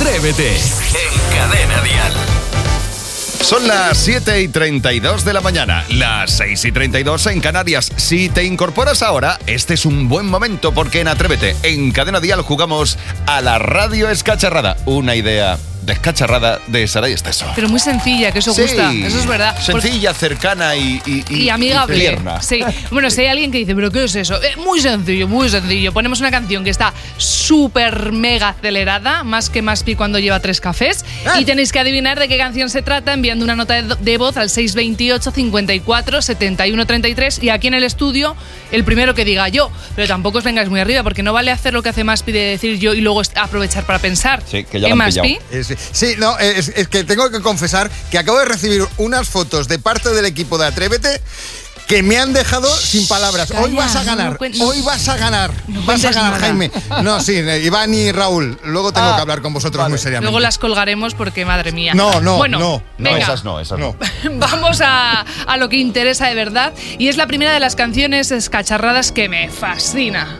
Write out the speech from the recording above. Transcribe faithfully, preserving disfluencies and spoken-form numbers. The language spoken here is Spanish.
Atrévete en Cadena Dial. Son las siete y treinta y dos de la mañana, las seis y treinta y dos en Canarias. Si te incorporas ahora, este es un buen momento porque en Atrévete, en Cadena Dial, jugamos a la radio escacharrada. Una idea descacharrada de Saray Esteso. Pero muy sencilla, que eso sí, gusta, eso es verdad. Sencilla, porque... cercana y, y, y, y amigable. Y tierna. Sí. Bueno, si hay alguien que dice, ¿pero qué es eso? Eh, muy sencillo, muy sencillo. Ponemos una canción que está súper mega acelerada, más que Maspi cuando lleva tres cafés, ¿Ah? y tenéis que adivinar de qué canción se trata enviando una nota de, de voz al seis veintiocho, cincuenta y cuatro, setenta y uno, treinta y tres y aquí en el estudio el primero que diga yo. Pero tampoco os vengáis muy arriba porque no vale hacer lo que hace Maspi de decir yo y luego aprovechar para pensar. Sí, que ya lo han Maspi? Es, sí, no, es, es que tengo que confesar que acabo de recibir unas fotos de parte del equipo de Atrévete que me han dejado sin palabras. Calla, hoy vas a ganar, no, no, hoy vas a ganar, no vas a ganar, nada. Jaime. No, sí, Iván y Raúl, luego tengo ah, que hablar con vosotros vale. muy seriamente. Luego las colgaremos porque, madre mía. No, no, bueno, no. No, venga. esas no, esas no. Vamos a, a lo que interesa de verdad y es la primera de las canciones escacharradas que me fascina.